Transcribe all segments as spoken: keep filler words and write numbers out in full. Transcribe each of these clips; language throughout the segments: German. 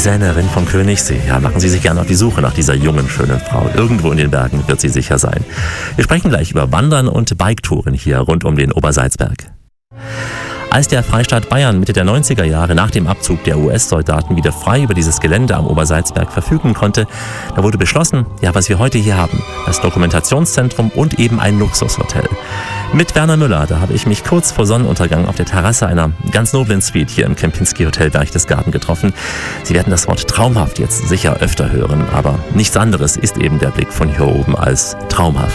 Pisännerin vom Königssee. Ja, machen Sie sich gerne auf die Suche nach dieser jungen, schönen Frau. Irgendwo in den Bergen wird sie sicher sein. Wir sprechen gleich über Wandern und Biketouren hier rund um den Obersalzberg. Als der Freistaat Bayern Mitte der neunziger Jahre nach dem Abzug der U S-Soldaten wieder frei über dieses Gelände am Obersalzberg verfügen konnte, da wurde beschlossen, ja, was wir heute hier haben, das Dokumentationszentrum und eben ein Luxushotel. Mit Werner Müller, da habe ich mich kurz vor Sonnenuntergang auf der Terrasse einer ganz noblen Suite hier im Kempinski Hotel Berchtesgaden getroffen. Sie werden das Wort traumhaft jetzt sicher öfter hören, aber nichts anderes ist eben der Blick von hier oben als traumhaft.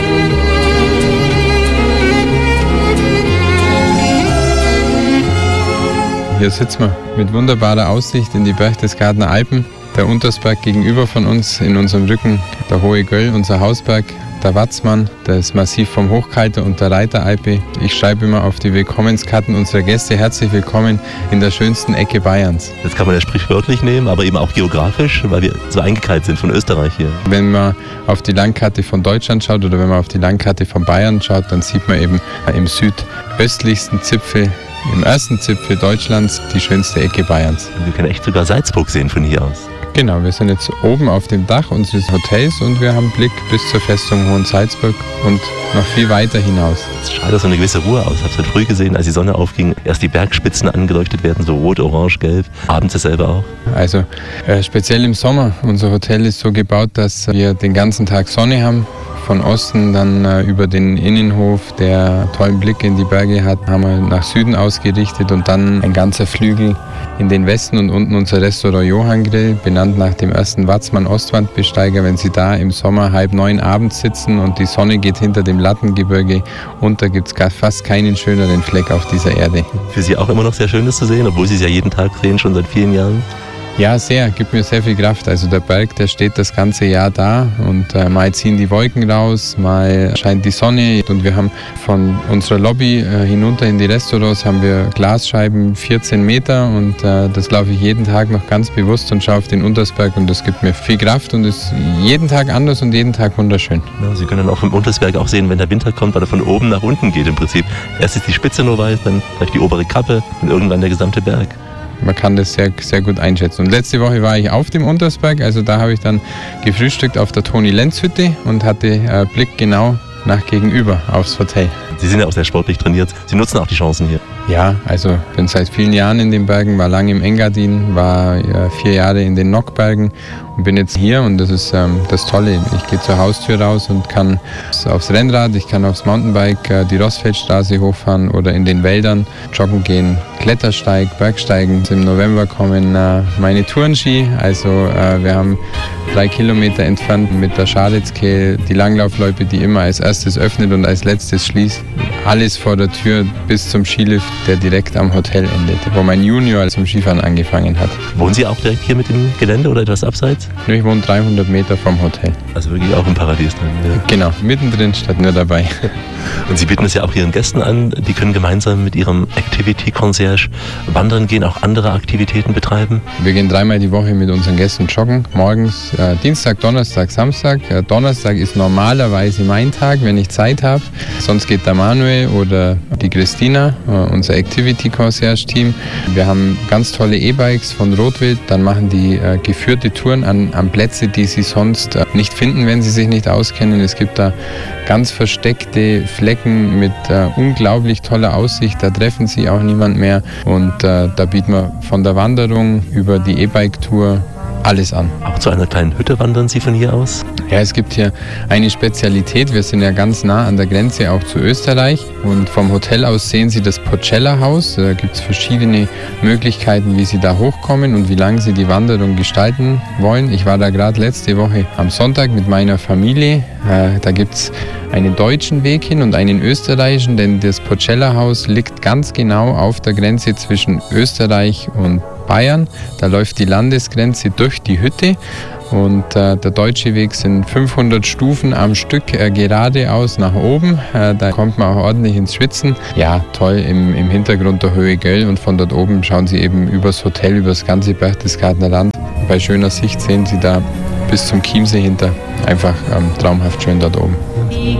Hier sitzen wir mit wunderbarer Aussicht in die Berchtesgadener Alpen. Der Untersberg gegenüber von uns, in unserem Rücken der Hohe Göll, unser Hausberg, der Watzmann, das Massiv vom Hochkalter und der Reiteralpe. Ich schreibe immer auf die Willkommenskarten unserer Gäste: herzlich willkommen in der schönsten Ecke Bayerns. Das kann man ja sprichwörtlich nehmen, aber eben auch geografisch, weil wir so eingekeilt sind von Österreich hier. Wenn man auf die Landkarte von Deutschland schaut oder wenn man auf die Landkarte von Bayern schaut, dann sieht man eben im südöstlichsten Zipfel, im ersten Zipfel Deutschlands, die schönste Ecke Bayerns. Wir können echt sogar Salzburg sehen von hier aus. Genau, wir sind jetzt oben auf dem Dach unseres Hotels und wir haben Blick bis zur Festung Hohensalzburg und noch viel weiter hinaus. Es strahlt so eine gewisse Ruhe aus. Ich habe es heute früh gesehen, als die Sonne aufging, erst die Bergspitzen angeleuchtet werden, so rot, orange, gelb. Abends dasselbe auch. Also äh, speziell im Sommer. Unser Hotel ist so gebaut, dass wir den ganzen Tag Sonne haben. Von Osten dann äh, über den Innenhof, der tollen Blick in die Berge hat, haben wir nach Süden ausgerichtet und dann ein ganzer Flügel in den Westen und unten unser Restaurant Johann Grill, benannt nach dem ersten Watzmann-Ostwandbesteiger. Wenn Sie da im Sommer halb neun abends sitzen und die Sonne geht hinter dem Lattengebirge unter, gibt es fast keinen schöneren Fleck auf dieser Erde. Für Sie auch immer noch sehr schön, das zu sehen, obwohl Sie es ja jeden Tag sehen, schon seit vielen Jahren? Ja, sehr. Gibt mir sehr viel Kraft. Also der Berg, der steht das ganze Jahr da und äh, mal ziehen die Wolken raus, mal scheint die Sonne und wir haben von unserer Lobby äh, hinunter in die Restaurants haben wir Glasscheiben vierzehn Meter und äh, das laufe ich jeden Tag noch ganz bewusst und schaue auf den Untersberg und das gibt mir viel Kraft und ist jeden Tag anders und jeden Tag wunderschön. Ja, Sie können auch vom Untersberg auch sehen, wenn der Winter kommt, weil er von oben nach unten geht im Prinzip. Erst ist die Spitze nur weiß, dann vielleicht die obere Kappe und irgendwann der gesamte Berg. Man kann das sehr, sehr gut einschätzen. Und letzte Woche war ich auf dem Untersberg, also da habe ich dann gefrühstückt auf der Toni-Lenz-Hütte und hatte äh, Blick genau nach gegenüber aufs Hotel. Sie sind ja auch sehr sportlich trainiert. Sie nutzen auch die Chancen hier. Ja, also ich bin seit vielen Jahren in den Bergen, war lange im Engadin, war ja, vier Jahre in den Nockbergen und bin jetzt hier und das ist ähm, das Tolle. Ich gehe zur Haustür raus und kann aufs Rennrad, ich kann aufs Mountainbike äh, die Rossfeldstraße hochfahren oder in den Wäldern joggen gehen, Klettersteig, Bergsteigen. Im November kommen äh, meine Tourenski, also äh, wir haben drei Kilometer entfernt mit der Scharitzkehl die Langlaufloipe, die immer als erstes öffnet und als letztes schließt. Alles vor der Tür bis zum Skilift, der direkt am Hotel endet, wo mein Junior zum Skifahren angefangen hat. Wohnen Sie auch direkt hier mit dem Gelände oder etwas abseits? Ich wohne dreihundert Meter vom Hotel. Also wirklich auch im Paradies drin. Ja. Genau, mittendrin statt nur dabei. Und Sie bieten es ja auch Ihren Gästen an, die können gemeinsam mit Ihrem Activity Concierge wandern gehen, auch andere Aktivitäten betreiben? Wir gehen dreimal die Woche mit unseren Gästen joggen, morgens äh, Dienstag, Donnerstag, Samstag. Äh, Donnerstag ist normalerweise mein Tag, wenn ich Zeit habe. Sonst geht der Manuel oder die Christina, äh, unser Activity Concierge Team. Wir haben ganz tolle E-Bikes von Rotwild, dann machen die äh, geführte Touren an, an Plätze, die sie sonst äh, nicht finden, wenn sie sich nicht auskennen. Es gibt da ganz versteckte Flecken mit äh, unglaublich toller Aussicht, da treffen sie auch niemand mehr und äh, da bieten wir von der Wanderung über die E-Bike-Tour alles an. Auch zu einer kleinen Hütte wandern Sie von hier aus? Ja, es gibt hier eine Spezialität. Wir sind ja ganz nah an der Grenze auch zu Österreich und vom Hotel aus sehen Sie das Porcella-Haus. Da gibt es verschiedene Möglichkeiten, wie Sie da hochkommen und wie lange Sie die Wanderung gestalten wollen. Ich war da gerade letzte Woche am Sonntag mit meiner Familie. Äh, da gibt es einen deutschen Weg hin und einen österreichischen, denn das Porcella-Haus liegt ganz genau auf der Grenze zwischen Österreich und Bayern. Da läuft die Landesgrenze durch die Hütte und äh, der deutsche Weg sind fünfhundert Stufen am Stück äh, geradeaus nach oben. Äh, da kommt man auch ordentlich ins Schwitzen. Ja, toll, im, im Hintergrund der Hohe Göll und von dort oben schauen Sie eben übers Hotel, über das ganze Berchtesgadener Land. Bei schöner Sicht sehen Sie da bis zum Chiemsee hinter. Einfach ähm, traumhaft schön dort oben. Die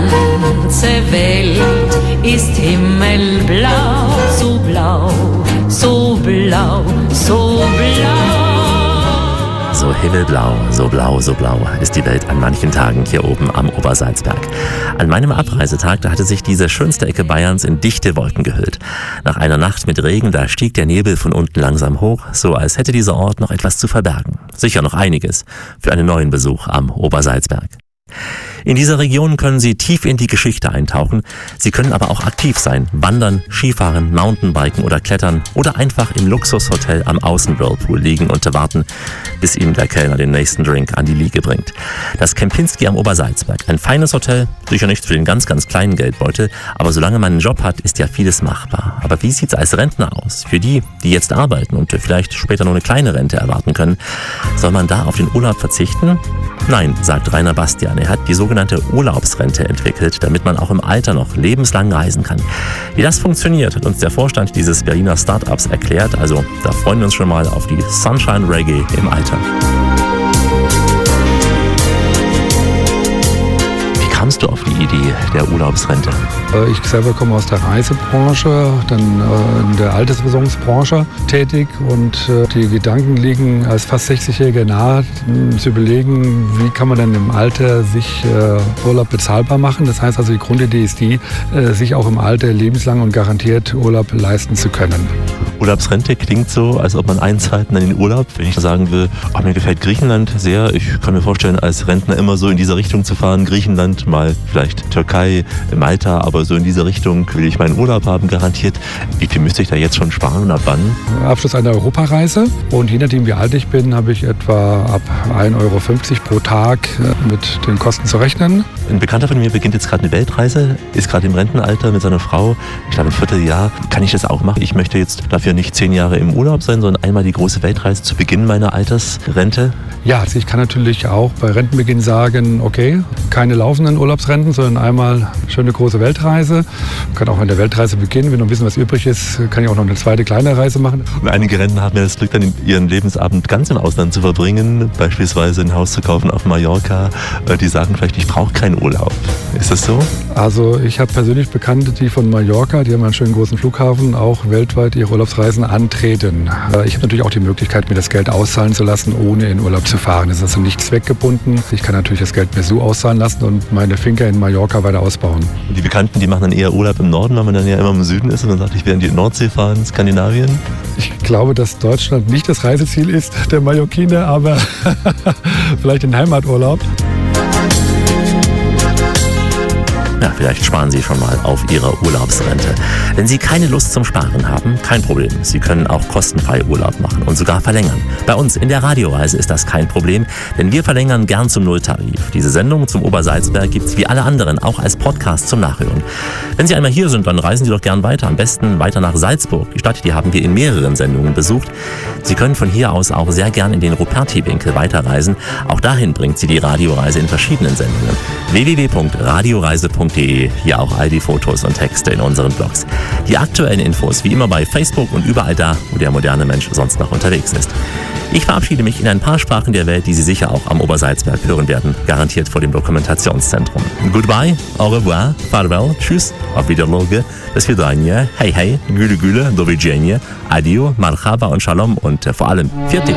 ganze Welt ist himmelblau, so blau, so blau, so blau. so himmelblau, so blau, so blau ist die Welt an manchen Tagen hier oben am Obersalzberg. An meinem Abreisetag, da hatte sich diese schönste Ecke Bayerns in dichte Wolken gehüllt. Nach einer Nacht mit Regen, da stieg der Nebel von unten langsam hoch, so als hätte dieser Ort noch etwas zu verbergen. Sicher noch einiges für einen neuen Besuch am Obersalzberg. In dieser Region können Sie tief in die Geschichte eintauchen. Sie können aber auch aktiv sein, wandern, Skifahren, Mountainbiken oder klettern oder einfach im Luxushotel am Außenwhirlpool liegen und warten, bis Ihnen der Kellner den nächsten Drink an die Liege bringt. Das Kempinski am Obersalzberg. Ein feines Hotel, sicher nicht für den ganz, ganz kleinen Geldbeutel, aber solange man einen Job hat, ist ja vieles machbar. Aber wie sieht's als Rentner aus? Für die, die jetzt arbeiten und vielleicht später nur eine kleine Rente erwarten können, soll man da auf den Urlaub verzichten? Nein, sagt Rainer Bastian. Er hat die sogenannte Urlaubsrente entwickelt, damit man auch im Alter noch lebenslang reisen kann. Wie das funktioniert, hat uns der Vorstand dieses Berliner Startups erklärt. Also da freuen wir uns schon mal auf die Sunshine Reggae im Alter. Wie kamst du auf die Idee der Urlaubsrente? Ich selber komme aus der Reisebranche, dann in der Altersversorgungsbranche tätig und die Gedanken liegen als fast sechzigjähriger nahe, zu überlegen, wie kann man dann im Alter sich Urlaub bezahlbar machen. Das heißt also, die Grundidee ist die, sich auch im Alter lebenslang und garantiert Urlaub leisten zu können. Urlaubsrente klingt so, als ob man einzahlt in den Urlaub. Wenn ich sagen will, oh, mir gefällt Griechenland sehr, ich kann mir vorstellen, als Rentner immer so in diese Richtung zu fahren, Griechenland, mal vielleicht Türkei, Malta, aber so in diese Richtung will ich meinen Urlaub haben, garantiert. Wie viel müsste ich da jetzt schon sparen und ab wann? Abschluss einer Europareise und je nachdem, wie alt ich bin, habe ich etwa ab ein Euro fünfzig pro Tag mit den Kosten zu rechnen. Ein Bekannter von mir beginnt jetzt gerade eine Weltreise, ist gerade im Rentenalter mit seiner Frau. Ich glaube, ein Vierteljahr kann ich das auch machen. Ich möchte jetzt dafür nicht zehn Jahre im Urlaub sein, sondern einmal die große Weltreise zu Beginn meiner Altersrente. Ja, also ich kann natürlich auch bei Rentenbeginn sagen, okay, keine laufenden Urlaubsrenten, sondern einmal eine schöne große Weltreise. Ich kann auch an der Weltreise beginnen. Wenn noch ein bisschen was übrig ist, kann ich auch noch eine zweite kleine Reise machen. Und einige Rentner haben ja das Glück, dann ihren Lebensabend ganz im Ausland zu verbringen, beispielsweise ein Haus zu kaufen auf Mallorca. Die sagen vielleicht, ich brauche keinen Urlaub. Ist das so? Also ich habe persönlich Bekannte, die von Mallorca, die haben einen schönen großen Flughafen, auch weltweit ihre Urlaubsreisen antreten. Ich habe natürlich auch die Möglichkeit, mir das Geld auszahlen zu lassen, ohne in Urlaub zu fahren. Das ist also nicht zweckgebunden. Ich kann natürlich das Geld mir so auszahlen lassen und meine Finca in Mallorca weiter ausbauen. Und die Bekannten, die machen dann eher Urlaub im Norden, weil man dann ja immer im Süden ist und dann sagt, ich will in die Nordsee fahren, Skandinavien. Ich glaube, dass Deutschland nicht das Reiseziel ist der Mallorquiner, aber vielleicht den Heimaturlaub. Ja, vielleicht sparen Sie schon mal auf Ihre Urlaubsrente. Wenn Sie keine Lust zum Sparen haben, kein Problem. Sie können auch kostenfrei Urlaub machen und sogar verlängern. Bei uns in der Radioreise ist das kein Problem, denn wir verlängern gern zum Nulltarif. Diese Sendung zum Obersalzberg gibt es wie alle anderen auch als Podcast zum Nachhören. Wenn Sie einmal hier sind, dann reisen Sie doch gern weiter. Am besten weiter nach Salzburg. Die Stadt, die haben wir in mehreren Sendungen besucht. Sie können von hier aus auch sehr gern in den Ruperti-Winkel weiterreisen. Auch dahin bringt Sie die Radioreise in verschiedenen Sendungen. w w w punkt radioreise punkt de. Hier auch all die Fotos und Texte in unseren Blogs. Die aktuellen Infos wie immer bei Facebook und überall da, wo der moderne Mensch sonst noch unterwegs ist. Ich verabschiede mich in ein paar Sprachen der Welt, die Sie sicher auch am Obersalzberg hören werden, garantiert vor dem Dokumentationszentrum. Goodbye, au revoir, farewell, tschüss, auf Wiederloge, bis vidania, hey hey, güle güle, do widzenia, adio, marhaba und shalom und vor allem vierte.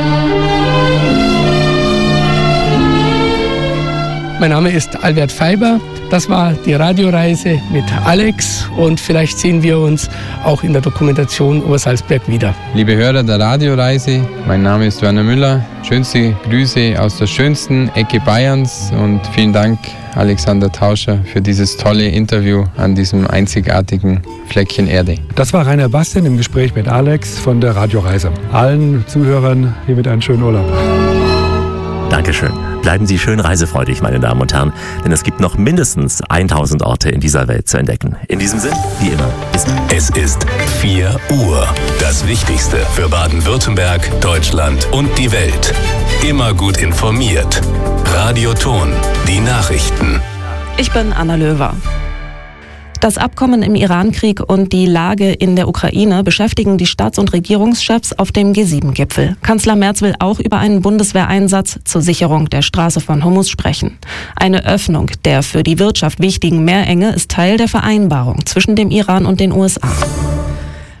Mein Name ist Albert Feiber. Das war die Radioreise mit Alex und vielleicht sehen wir uns auch in der Dokumentation Obersalzberg wieder. Liebe Hörer der Radioreise, mein Name ist Werner Müller. Schönste Grüße aus der schönsten Ecke Bayerns und vielen Dank, Alexander Tauscher, für dieses tolle Interview an diesem einzigartigen Fleckchen Erde. Das war Rainer Bastian im Gespräch mit Alex von der Radioreise. Allen Zuhörern hiermit einen schönen Urlaub. Dankeschön. Bleiben Sie schön reisefreudig, meine Damen und Herren, denn es gibt noch mindestens tausend Orte in dieser Welt zu entdecken. In diesem Sinn, wie immer, bis dann. Es ist vier Uhr. Das Wichtigste für Baden-Württemberg, Deutschland und die Welt. Immer gut informiert. Radio Ton, die Nachrichten. Ich bin Anna Löwer. Das Abkommen im Iran-Krieg und die Lage in der Ukraine beschäftigen die Staats- und Regierungschefs auf dem G sieben Gipfel. Kanzler Merz will auch über einen Bundeswehreinsatz zur Sicherung der Straße von Hormuz sprechen. Eine Öffnung der für die Wirtschaft wichtigen Meerenge ist Teil der Vereinbarung zwischen dem Iran und den U S A.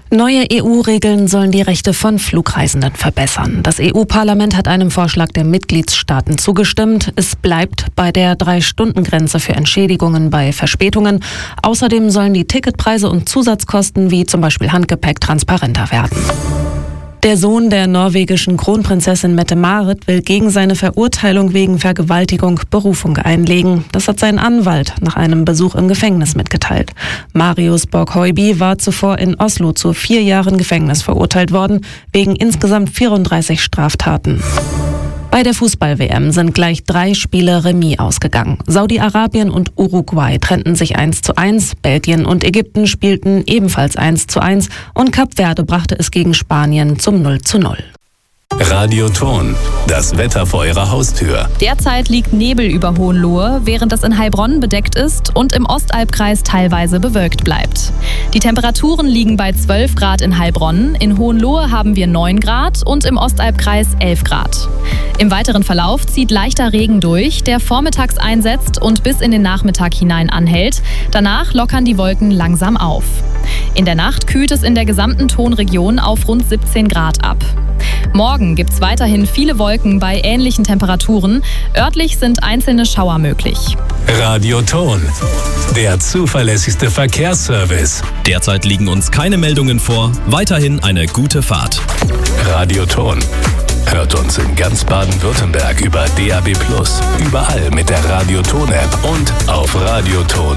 Neue E U-Regeln sollen die Rechte von Flugreisenden verbessern. Das E U-Parlament hat einem Vorschlag der Mitgliedstaaten zugestimmt. Es bleibt bei der Drei-Stunden-Grenze für Entschädigungen bei Verspätungen. Außerdem sollen die Ticketpreise und Zusatzkosten wie zum Beispiel Handgepäck transparenter werden. Der Sohn der norwegischen Kronprinzessin Mette-Marit will gegen seine Verurteilung wegen Vergewaltigung Berufung einlegen. Das hat sein Anwalt nach einem Besuch im Gefängnis mitgeteilt. Marius Borg-Høiby war zuvor in Oslo zu vier Jahren Gefängnis verurteilt worden, wegen insgesamt vierunddreißig Straftaten. Bei der Fußball-W M sind gleich drei Spiele Remis ausgegangen. Saudi-Arabien und Uruguay trennten sich eins zu eins, Belgien und Ägypten spielten ebenfalls eins zu eins und Kap Verde brachte es gegen Spanien zum null zu null. Radioton, das Wetter vor Ihrer Haustür. Derzeit liegt Nebel über Hohenlohe, während es in Heilbronn bedeckt ist und im Ostalbkreis teilweise bewölkt bleibt. Die Temperaturen liegen bei zwölf Grad in Heilbronn, in Hohenlohe haben wir neun Grad und im Ostalbkreis elf Grad. Im weiteren Verlauf zieht leichter Regen durch, der vormittags einsetzt und bis in den Nachmittag hinein anhält. Danach lockern die Wolken langsam auf. In der Nacht kühlt es in der gesamten Tonregion auf rund siebzehn Grad ab. Morgen gibt es weiterhin viele Wolken bei ähnlichen Temperaturen. Örtlich sind einzelne Schauer möglich. Radioton, der zuverlässigste Verkehrsservice. Derzeit liegen uns keine Meldungen vor. Weiterhin eine gute Fahrt. Radioton. Hört uns in ganz Baden-Württemberg über D A B plus, überall mit der Radioton-App und auf radioton